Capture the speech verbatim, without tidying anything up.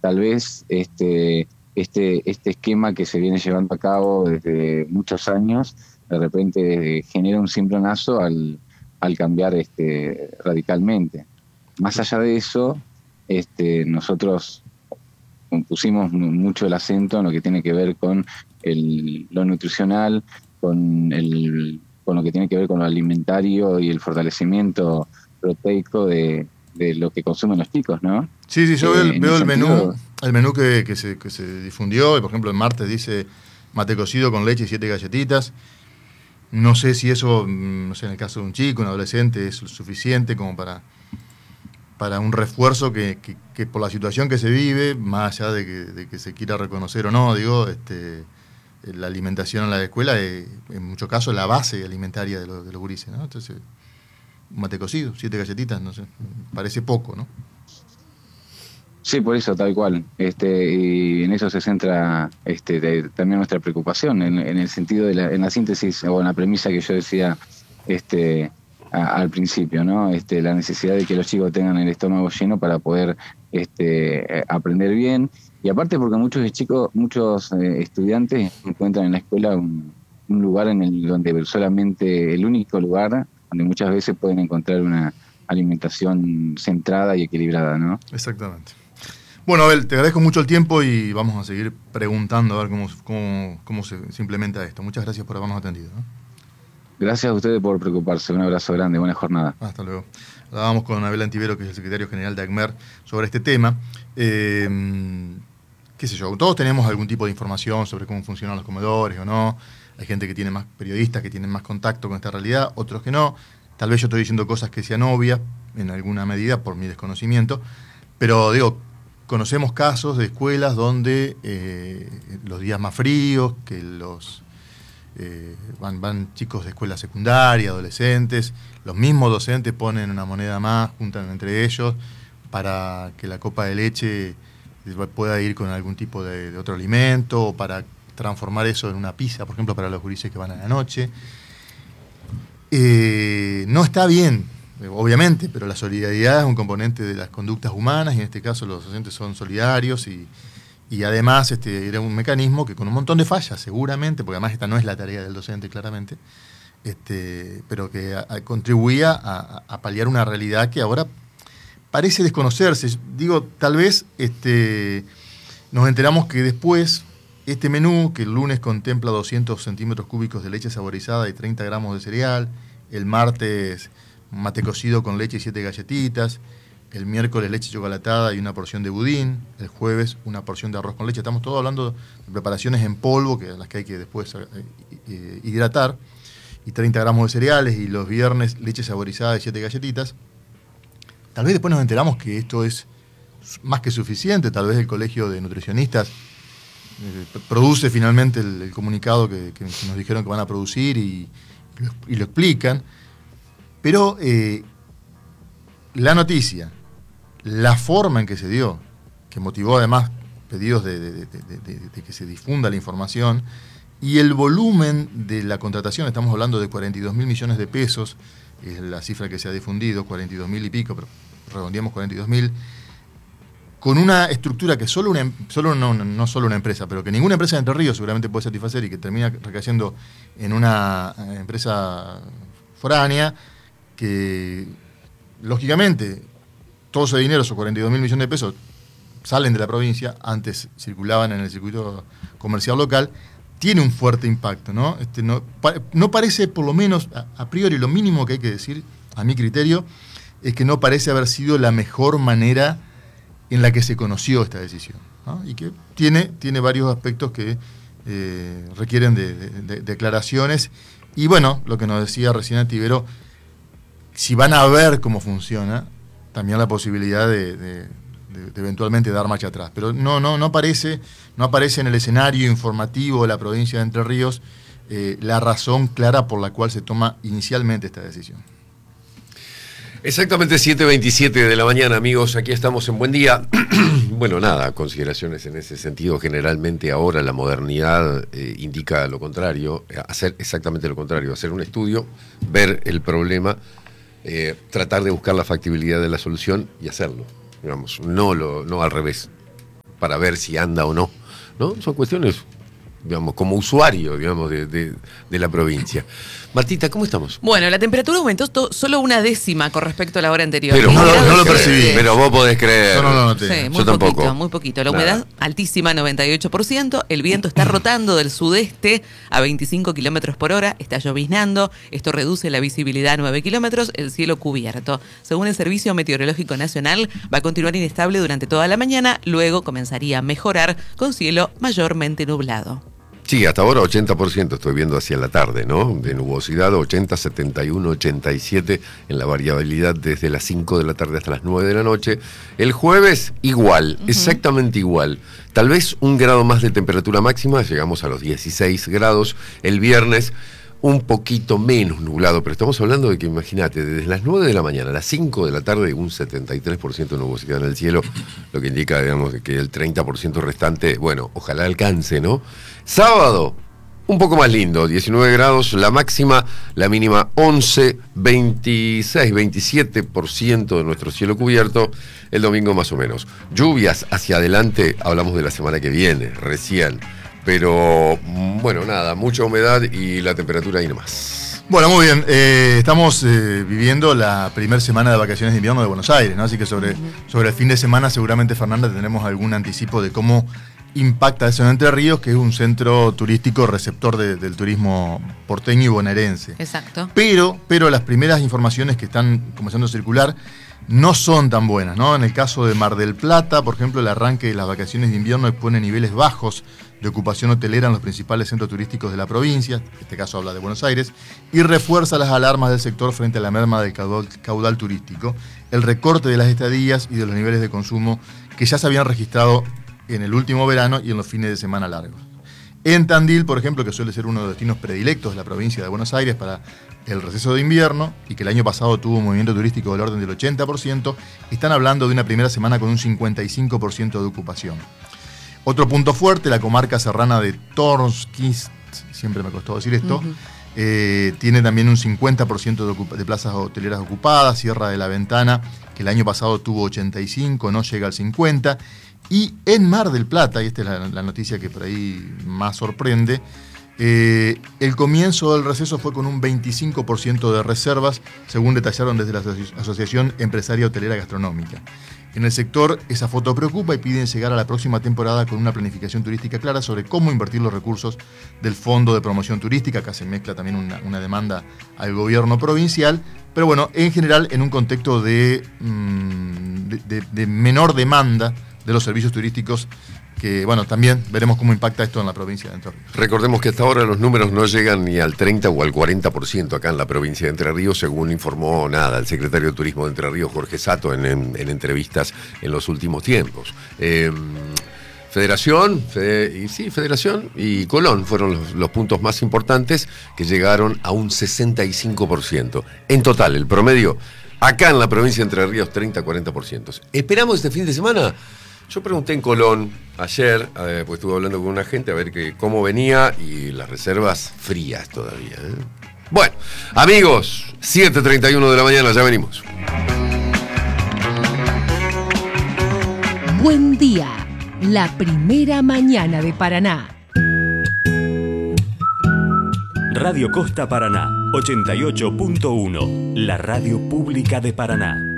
tal vez este, este, este esquema que se viene llevando a cabo desde muchos años, de repente genera un cimbronazo al, al cambiar este, radicalmente. Más allá de eso, este, nosotros pusimos mucho el acento en lo que tiene que ver con el, lo nutricional, con, el, con lo que tiene que ver con lo alimentario y el fortalecimiento proteico de, de lo que consumen los chicos, ¿no? Sí, sí, yo eh, veo, veo el sentido, menú, el menú que, que, se, que se difundió, por ejemplo, el martes dice mate cocido con leche y siete galletitas. No sé si eso, no sé, en el caso de un chico, un adolescente, es suficiente como para, para un refuerzo que, que, que por la situación que se vive, más allá de que, de que se quiera reconocer o no, digo, este, la alimentación en la escuela es, en muchos casos, la base alimentaria de, lo, de los gurises, ¿no? Entonces, un mate cocido, siete galletitas, no sé, parece poco, ¿no? Sí, por eso, tal cual. Este, y en eso se centra este, de, también nuestra preocupación, en, en el sentido de la, en la síntesis o en la premisa que yo decía este, a, al principio, ¿no? Este, la necesidad de que los chicos tengan el estómago lleno para poder este, aprender bien. Y aparte porque muchos chicos, muchos eh, estudiantes encuentran en la escuela un, un lugar en el donde solamente, el único lugar donde muchas veces pueden encontrar una alimentación centrada y equilibrada, ¿no? Exactamente. Bueno, Abel, te agradezco mucho el tiempo y vamos a seguir preguntando a ver cómo, cómo, cómo se, se implementa esto. Muchas gracias por habernos atendido, ¿no? Gracias a ustedes por preocuparse. Un abrazo grande, buena jornada. Hasta luego. Hablábamos con Abel Antivero, que es el secretario general de ACMER, sobre este tema. Eh, qué sé yo, todos tenemos algún tipo de información sobre cómo funcionan los comedores o no. Hay gente que tiene más periodistas, que tienen más contacto con esta realidad, otros que no. Tal vez yo estoy diciendo cosas que sean obvias, en alguna medida, por mi desconocimiento. Pero, digo, conocemos casos de escuelas donde eh, los días más fríos, que los eh, van, van chicos de escuela secundaria, adolescentes, los mismos docentes ponen una moneda más, juntan entre ellos, para que la copa de leche pueda ir con algún tipo de, de otro alimento, o para transformar eso en una pizza, por ejemplo, para los gurises que van a la noche. Eh, no está bien, obviamente, pero la solidaridad es un componente de las conductas humanas y en este caso los docentes son solidarios y, y además este, era un mecanismo que con un montón de fallas seguramente, porque además esta no es la tarea del docente claramente, este, pero que a, a contribuía a, a paliar una realidad que ahora parece desconocerse. Digo, tal vez este, nos enteramos que después este menú, que el lunes contempla doscientos centímetros cúbicos de leche saborizada y treinta gramos de cereal, el martes mate cocido con leche y siete galletitas, el miércoles leche chocolatada y una porción de budín, el jueves una porción de arroz con leche. Estamos todos hablando de preparaciones en polvo, que las que hay que después eh, hidratar, y treinta gramos de cereales, y los viernes leche saborizada y siete galletitas. Tal vez después nos enteramos que esto es más que suficiente. Tal vez el colegio de nutricionistas eh, produce finalmente el, el comunicado que, que nos dijeron que van a producir y, y lo explican. Pero eh, la noticia, la forma en que se dio, que motivó además pedidos de, de, de, de, de, de que se difunda la información, y el volumen de la contratación, estamos hablando de cuarenta y dos mil millones de pesos, es la cifra que se ha difundido, cuarenta y dos mil y pico, pero redondeamos cuarenta y dos mil, con una estructura que solo una, solo no, no solo una empresa, pero que ninguna empresa de Entre Ríos seguramente puede satisfacer y que termina recayendo en una empresa foránea, que lógicamente todo ese dinero, esos cuarenta y dos mil millones de pesos, salen de la provincia, antes circulaban en el circuito comercial local, tiene un fuerte impacto, ¿no? Este, no, pa, no parece, por lo menos a, a priori, lo mínimo que hay que decir, a mi criterio, es que no parece haber sido la mejor manera en la que se conoció esta decisión, ¿no? Y que tiene, tiene varios aspectos que eh, requieren de, de, de declaraciones. Y bueno, lo que nos decía recién Antivero, si van a ver cómo funciona, también la posibilidad de, de, de, de eventualmente dar marcha atrás. Pero no, no, no aparece, no aparece en el escenario informativo de la provincia de Entre Ríos eh, la razón clara por la cual se toma inicialmente esta decisión. Exactamente siete veintisiete de la mañana, amigos, aquí estamos en Buen Día. Bueno, nada, consideraciones en ese sentido. Generalmente ahora la modernidad eh, indica lo contrario, hacer exactamente lo contrario, hacer un estudio, ver el problema, eh, tratar de buscar la factibilidad de la solución y hacerlo, digamos, no, lo, no al revés. para ver si anda o no, ¿no? Son cuestiones, digamos, como usuario, digamos, de, de, de la provincia. Martita, ¿cómo estamos? Bueno, la temperatura aumentó to- solo una décima con respecto a la hora anterior. Pero no, vos lo- podés no lo creer, percibí. Pero vos podés creer. No, no, no, no te- Sí, muy Yo poquito, tampoco. muy poquito. La Nada. humedad altísima, noventa y ocho por ciento. El viento está rotando del sudeste a veinticinco kilómetros por hora. Está lloviznando. Esto reduce la visibilidad a nueve kilómetros. El cielo cubierto. Según el Servicio Meteorológico Nacional, va a continuar inestable durante toda la mañana. Luego comenzaría a mejorar con cielo mayormente nublado. Sí, hasta ahora ochenta por ciento estoy viendo hacia la tarde, ¿no? De nubosidad, ochenta, setenta y uno, ochenta y siete en la variabilidad desde las cinco de la tarde hasta las nueve de la noche. El jueves igual, uh-huh. exactamente igual. Tal vez un grado más de temperatura máxima, llegamos a los dieciséis grados. El viernes un poquito menos nublado, pero estamos hablando de que, imagínate, desde las nueve de la mañana a las cinco de la tarde, un setenta y tres por ciento de nubosidad en el cielo, lo que indica, digamos, que el treinta por ciento restante, bueno, ojalá alcance, ¿no? Sábado, un poco más lindo, diecinueve grados, la máxima, la mínima once, veintiséis, veintisiete por ciento de nuestro cielo cubierto, el domingo más o menos. Lluvias hacia adelante, hablamos de la semana que viene, recién. Pero, bueno, nada, mucha humedad y la temperatura ahí nomás. Bueno, muy bien. Eh, estamos eh, viviendo la primera semana de vacaciones de invierno de Buenos Aires, ¿no? Así que sobre, sobre el fin de semana seguramente, Fernanda, tendremos algún anticipo de cómo impacta eso en Entre Ríos, que es un centro turístico receptor de, del turismo porteño y bonaerense. Exacto. Pero, pero las primeras informaciones que están comenzando a circular no son tan buenas, ¿no? En el caso de Mar del Plata, por ejemplo, el arranque de las vacaciones de invierno expone niveles bajos de ocupación hotelera en los principales centros turísticos de la provincia, en este caso habla de Buenos Aires, y refuerza las alarmas del sector frente a la merma del caudal, caudal turístico, el recorte de las estadías y de los niveles de consumo que ya se habían registrado en el último verano y en los fines de semana largos. En Tandil, por ejemplo, que suele ser uno de los destinos predilectos de la provincia de Buenos Aires para el receso de invierno y que el año pasado tuvo un movimiento turístico del orden del ochenta por ciento, están hablando de una primera semana con un cincuenta y cinco por ciento de ocupación. Otro punto fuerte, la comarca serrana de Tornquist, siempre me costó decir esto, uh-huh. eh, tiene también un cincuenta por ciento de, ocupa- de plazas hoteleras ocupadas. Sierra de la Ventana, que el año pasado tuvo ochenta y cinco, no llega al cincuenta. Y en Mar del Plata, y esta es la, la noticia que por ahí más sorprende, eh, el comienzo del receso fue con un veinticinco por ciento de reservas, según detallaron desde la Asoci- Asociación Empresaria Hotelera Gastronómica. En el sector, esa foto preocupa y piden llegar a la próxima temporada con una planificación turística clara sobre cómo invertir los recursos del Fondo de Promoción Turística. Acá se mezcla también una, una demanda al gobierno provincial, pero bueno, en general en un contexto de, mmm, de, de, de menor demanda de los servicios turísticos, que bueno, también veremos cómo impacta esto en la provincia de Entre Ríos. Recordemos que hasta ahora los números no llegan ni al treinta o al cuarenta por ciento acá en la provincia de Entre Ríos, según informó nada el secretario de Turismo de Entre Ríos, Jorge Sato, en, en, en entrevistas en los últimos tiempos. Eh, Federación, Fede, y sí, Federación y Colón fueron los, los puntos más importantes, que llegaron a un sesenta y cinco por ciento. En total, el promedio acá en la provincia de Entre Ríos, treinta a cuarenta por ciento. ¿Esperamos este fin de semana? Yo pregunté en Colón ayer, eh, pues estuve hablando con una gente a ver que, cómo venía, y las reservas frías todavía, ¿eh? Bueno, amigos, siete treinta y uno de la mañana, ya venimos. Buen día, la primera mañana de Paraná. Radio Costa Paraná, ochenta y ocho punto uno, la radio pública de Paraná.